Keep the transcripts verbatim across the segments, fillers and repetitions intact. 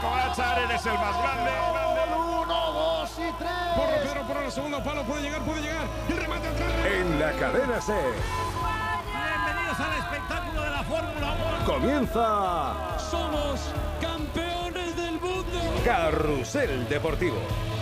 Pogačar, eres el más grande. Uno, dos y tres. Porro, Pedro, por el segundo palo, puede llegar, puede llegar. El remate atrás. En la cadena SER. Bienvenidos al espectáculo de la Fórmula uno. Comienza. Somos campeones del mundo. Carrusel Deportivo.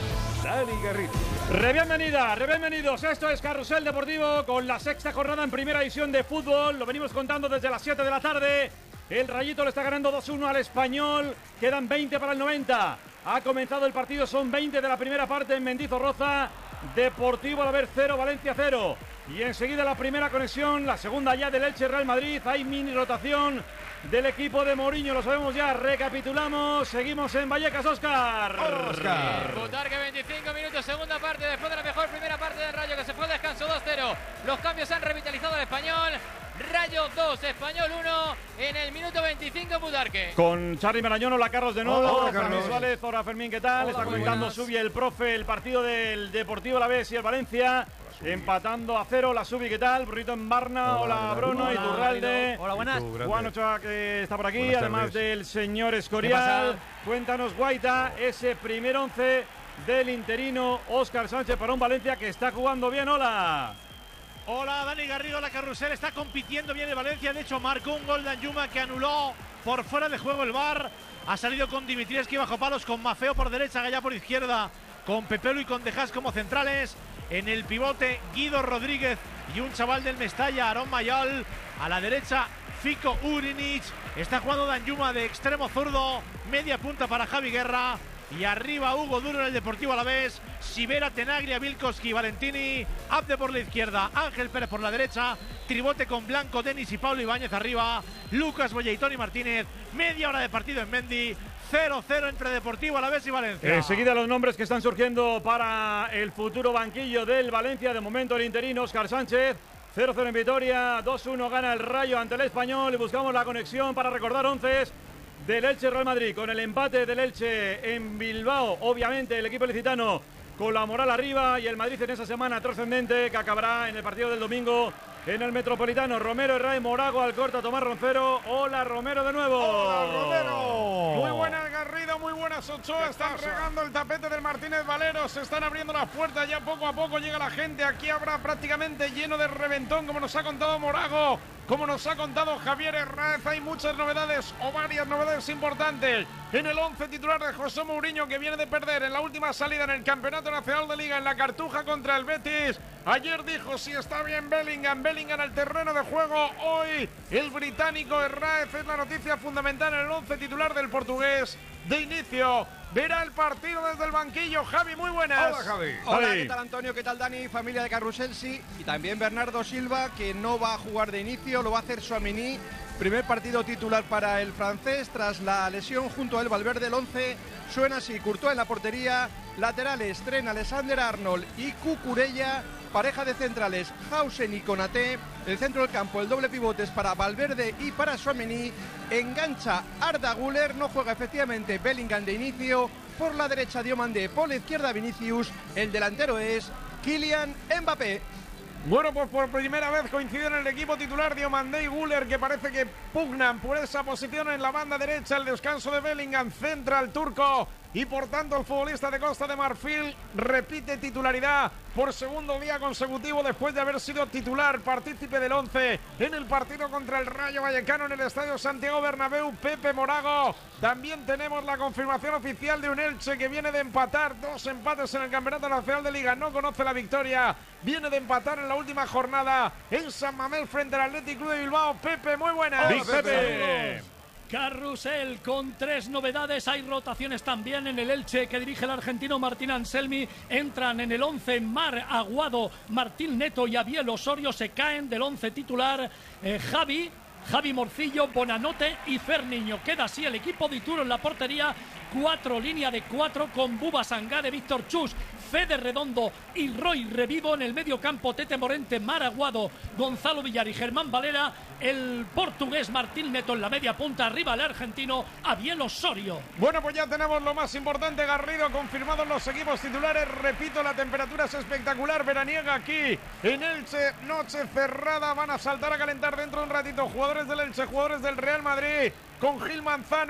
Dani Garrido. Re-bienvenida, re-bienvenidos. Esto es Carrusel Deportivo con la sexta jornada en primera división de fútbol. Lo venimos contando desde las siete de la tarde. El Rayito le está ganando dos uno al Español. Quedan veinte para el noventa. Ha comenzado el partido, son veinte de la primera parte en Mendizorroza. Deportivo Alavés cero, Valencia cero. Y enseguida la primera conexión, la segunda ya del Elche Real Madrid. Hay mini rotación del equipo de Mourinho, lo sabemos ya. Recapitulamos, seguimos en Vallecas. Óscar. Óscar. Butarque, veinticinco minutos, segunda parte, después de la mejor primera parte del Rayo, que se fue al descanso dos cero. Los cambios han revitalizado al Español. Rayo dos, Español uno, en el minuto veinticinco, Butarque. Con Charly Marañón, hola Carlos de nuevo. Hola, Hola Carlos. Carlos Suárez, hola Fermín, ¿qué tal? Hola, Está muy comentando buenas. Subi, el profe, el partido del Deportivo Alavés y el Valencia. Empatando a cero, la Subi, ¿qué tal? Burrito en Barna, hola, hola Bruno, hola, Iturralde. Hola, buenas. Juan Ochoa, que está por aquí, Buenas además tardes. del señor ¿Qué Escorial. pasa? Cuéntanos, Guaita, ese primer once del interino Óscar Sánchez para un Valencia que está jugando bien. Hola. Hola, Dani Garrido, la Carrusel está compitiendo bien el Valencia. De hecho, marcó un gol de Anjuma que anuló por fuera de juego el V A R. Ha salido con Dimitrievski bajo palos, con Maffeo por derecha, Gallá por izquierda, con Pepelu y con Dejas como centrales. En el pivote, Guido Rodríguez y un chaval del Mestalla, Aarón Mayol. A la derecha, Fico Urinic. Está jugando Danjuma de extremo zurdo. Media punta para Javi Guerra. Y arriba Hugo Duro en el Deportivo Alavés. Sivera, Tenaglia, Vilkoski, Valentini. Abde por la izquierda, Ángel Pérez por la derecha. Tribote con Blanco, Denis y Pablo Ibáñez arriba. Lucas Boye y Tony Martínez. Media hora de partido en Mendy. cero cero entre Deportivo Alavés y Valencia. Enseguida los nombres que están surgiendo para el futuro banquillo del Valencia. De momento el interino Óscar Sánchez. cero cero en Vitoria, dos uno gana el Rayo ante el Español. Y buscamos la conexión para recordar once del Elche Real Madrid. Con el empate del Elche en Bilbao, obviamente el equipo licitano con la moral arriba. Y el Madrid en esa semana trascendente que acabará en el partido del domingo en el Metropolitano. Romero, Herrera, Morago, Alcorta, Tomás Roncero. Hola Romero de nuevo. Hola, Romero. Muy buenas, Garrido, muy buenas, Ochoa. Están regando el tapete del Martínez Valero. Se están abriendo las puertas. Ya poco a poco llega la gente. Aquí habrá prácticamente lleno de reventón, como nos ha contado Morago, como nos ha contado Javier Hernández. Hay muchas novedades o varias novedades importantes en el once titular de José Mourinho, que viene de perder en la última salida en el Campeonato Nacional de Liga en la Cartuja contra el Betis. Ayer dijo si está bien Bellingham, Bellingham al terreno de juego. Hoy el británico Hernández es la noticia fundamental en el once titular del portugués. De inicio verá el partido desde el banquillo. Javi, muy buenas. Hola, Javi. Hola, Javi. ¿qué tal Antonio? ¿Qué tal Dani? Familia de Carrusel, sí. Y también Bernardo Silva, que no va a jugar de inicio, lo va a hacer Tchouaméni. Primer partido titular para el francés tras la lesión junto a él Valverde. El once suena así: Courtois en la portería, laterales Tren, Alexander Arnold y Cucurella, pareja de centrales Hausen y Konaté, el centro del campo el doble pivotes para Valverde y para Tchouaméni, engancha Arda Güler, no juega efectivamente Bellingham de inicio, por la derecha Diomandé, por la izquierda Vinicius, el delantero es Kylian Mbappé. Bueno, pues por primera vez coinciden en el equipo titular Diomandé y Güler, que parece que pugnan por esa posición en la banda derecha. El descanso de Bellingham centra al turco y por tanto el futbolista de Costa de Marfil repite titularidad por segundo día consecutivo después de haber sido titular, partícipe del once en el partido contra el Rayo Vallecano en el Estadio Santiago Bernabéu. Pepe Morago. También tenemos la confirmación oficial de un Elche que viene de empatar dos empates en el Campeonato Nacional de Liga, no conoce la victoria, viene de empatar en la última jornada en San Mamés frente al Athletic Club de Bilbao. Pepe, muy buenas. Big Pepe. Carrusel con tres novedades. Hay rotaciones también en el Elche que dirige el argentino Martín Anselmi. Entran en el once Mar Aguado, Martín Neto y Abiel Osorio. Se caen del once titular eh, Javi, Javi Morcillo, Bonanote y Ferniño. Queda así el equipo de Ituro en la portería. Cuatro, línea de cuatro con Buba Sangare, Víctor Chus, Fede Redondo y Roy Revivo. En el medio campo Tete Morente, Maraguado, Gonzalo Villar y Germán Valera. El portugués Martín Neto en la media punta. Arriba el argentino Abiel Osorio. Bueno, pues ya tenemos lo más importante, Garrido, confirmados los equipos titulares. Repito, la temperatura es espectacular, veraniega aquí en Elche, noche cerrada. Van a saltar a calentar dentro de un ratito jugadores del Elche, jugadores del Real Madrid, con Gil Manzano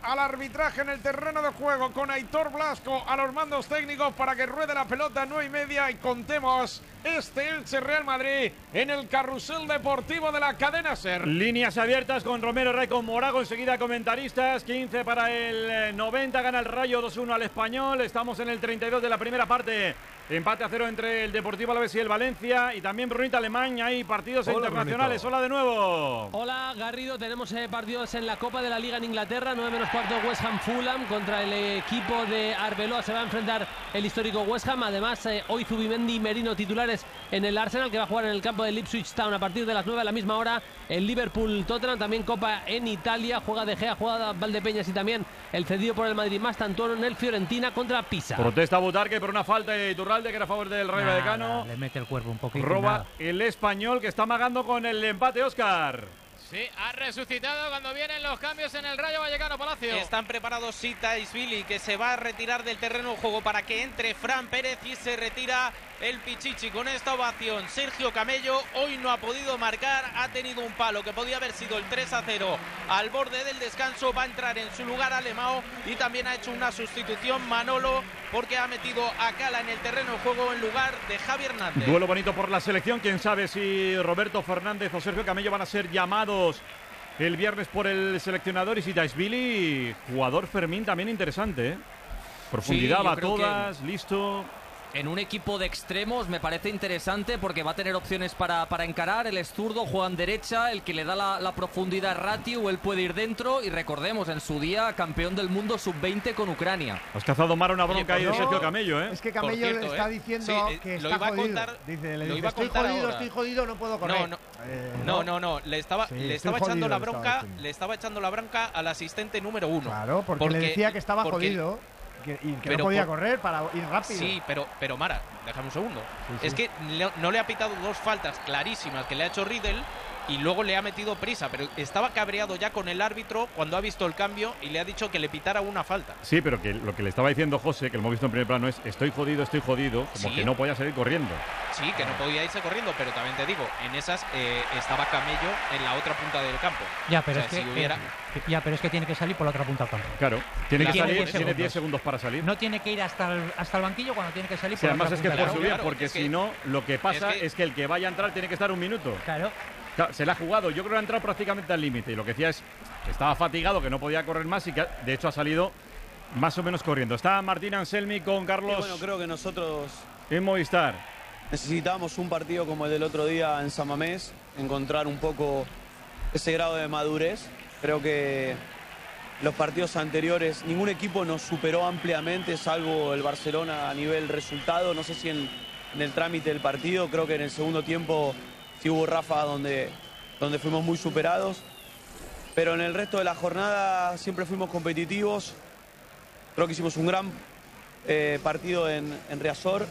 al arbitraje en el terreno de juego con Aitor Blasco a los mandos técnicos para que ruede la pelota a nueve y media y contemos este Elche Real Madrid en el carrusel deportivo de la cadena SER. Líneas abiertas con Romero Rey, con Morago, enseguida comentaristas. quince para el noventa, gana el Rayo dos uno al Español. Estamos en el treinta y dos de la primera parte. Empate a cero entre el Deportivo Alavés y el Valencia. Y también Brunita Alemán. Hay partidos Hola, internacionales. Brunito. Hola de nuevo. Hola Garrido, tenemos eh, partidos en la Copa de la Liga en Inglaterra. nueve menos cuarto West Ham Fulham contra el eh, equipo de Arbeloa. Se va a enfrentar el histórico West Ham. Además, eh, hoy Zubimendi y Merino titulares en el Arsenal, que va a jugar en el campo del Ipswich Town a partir de las nueve a la misma hora. El Liverpool Tottenham, también Copa en Italia. Juega De Gea, juega Valdepeñas y también el cedido por el Madrid Mastantuono en el Fiorentina contra Pisa. Protesta Butarque por una falta de Iturralde, que era a favor del Rayo Vallecano. Le mete el cuerpo un poquito. Roba nada. el Español, que está amagando con el empate, Óscar. Sí, ha resucitado cuando vienen los cambios en el Rayo Vallecano. Palacio. Están preparados Sita Isvili, que se va a retirar del terreno de juego para que entre Fran Pérez, y se retira el Pichichi. Con esta ovación, Sergio Camello hoy no ha podido marcar, ha tenido un palo que podía haber sido el tres a cero al borde del descanso. Va a entrar en su lugar Alemão, y también ha hecho una sustitución Manolo, porque ha metido a Cala en el terreno de juego en lugar de Javi Hernández. Duelo bonito por la selección. Quién sabe si Roberto Fernández o Sergio Camello van a ser llamados el viernes por el seleccionador. Y si Daisvili, jugador Fermín también interesante, ¿eh? Profundidad, sí, va todas, listo. En un equipo de extremos me parece interesante porque va a tener opciones para, para encarar. El es zurdo, juega en derecha, el que le da la, la profundidad Ratio, él puede ir dentro. Y recordemos, en su día, campeón del mundo sub veinte con Ucrania. Has cazado Mara una bronca ahí de Sergio Camello, ¿eh? Es que Camello cierto, está diciendo sí, que lo está iba jodido. A contar, dice, le lo dice, iba a estoy contar jodido, ahora. estoy jodido, no puedo correr. No, no, eh, no, no, no, le estaba, sí, le estaba jodido, echando la estaba bronca, diciendo. le estaba echando la bronca al asistente número uno. Claro, porque, porque le decía que estaba porque, jodido. Que, y que pero no podía por, correr para ir rápido. Sí, pero, pero Mara, déjame un segundo. Sí, sí. Es que le, no le ha pitado dos faltas clarísimas que le ha hecho Riddle y luego le ha metido prisa, pero estaba cabreado ya con el árbitro cuando ha visto el cambio y le ha dicho que le pitara una falta. Sí, pero que lo que le estaba diciendo José, que lo hemos visto en primer plano, es estoy jodido, estoy jodido, como sí. que no podía salir corriendo. Sí, que no podía irse corriendo, pero también te digo, en esas eh, estaba Camello en la otra punta del campo. Ya, pero, o sea, es que, si hubiera... eh, ya, pero es que tiene que salir por la otra punta del campo. Claro, tiene claro, que salir, tiene tiene diez segundos para salir. No tiene que ir hasta el, hasta el banquillo cuando tiene que salir Sí, por además la es otra que punta es por del subir, campo. claro, porque es que- si no, lo que pasa es que- es que el que vaya a entrar tiene que estar un minuto. Claro. Claro, se le ha jugado, yo creo que ha entrado prácticamente al límite. Y lo que decía es que estaba fatigado, que no podía correr más y que de hecho ha salido más o menos corriendo. Está Martín Anselmi con Carlos. Y bueno, creo que nosotros en Movistar. necesitamos un partido como el del otro día en San Mamés, encontrar un poco ese grado de madurez. Creo que los partidos anteriores, ningún equipo nos superó ampliamente, salvo el Barcelona a nivel resultado. No sé si en, en el trámite del partido, creo que en el segundo tiempo sí hubo Rafa donde, donde fuimos muy superados. Pero en el resto de la jornada siempre fuimos competitivos. Creo que hicimos un gran eh, partido en, en Riazor.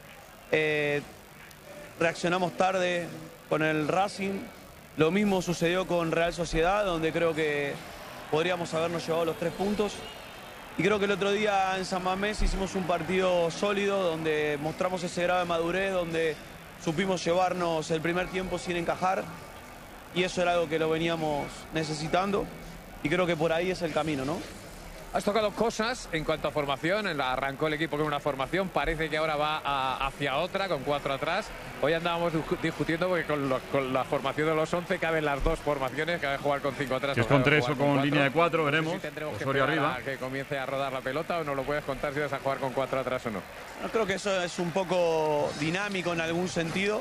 Eh, reaccionamos tarde con el Racing. Lo mismo sucedió con Real Sociedad, donde creo que podríamos habernos llevado los tres puntos. Y creo que el otro día en San Mamés hicimos un partido sólido, donde mostramos ese grado de madurez, donde supimos llevarnos el primer tiempo sin encajar. Y eso era algo que lo veníamos necesitando. Y creo que por ahí es el camino, ¿no? Has tocado cosas en cuanto a formación. Arrancó el equipo con una formación, parece que ahora va a, hacia otra, con cuatro atrás. Hoy andábamos discutiendo porque con, lo, con la formación de los once caben las dos formaciones, cabe jugar con cinco atrás. Si es con tres o con línea de cuatro, veremos. Si tendremos que Osorio arriba. a que comience a rodar la pelota, o no lo puedes contar si vas a jugar con cuatro atrás o no. No, creo que eso es un poco dinámico en algún sentido,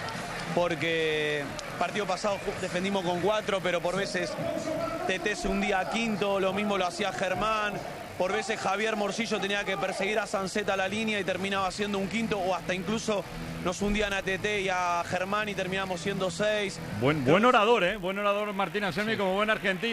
porque el partido pasado defendimos con cuatro, pero por veces Tete se hundía a quinto, lo mismo lo hacía Germán, por veces Javier Morcillo tenía que perseguir a Sancet a la línea y terminaba siendo un quinto, o hasta incluso nos hundían a Tete y a Germán y terminamos siendo seis. Buen, buen orador, ¿eh? Buen orador Martín Anselmi, sí, como buen argentino.